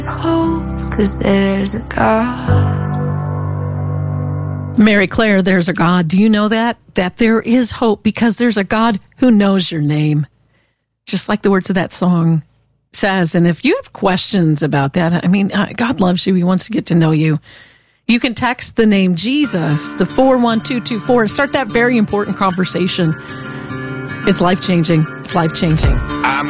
hope, 'cause there's a God. Mary Claire, there's a God. Do you know that? That there is hope because there's a God who knows your name. Just like the words of that song says. And if you have questions about that, I mean, God loves you. He wants to get to know you. You can text the name Jesus to 41224 and start that very important conversation. It's life-changing. It's life-changing.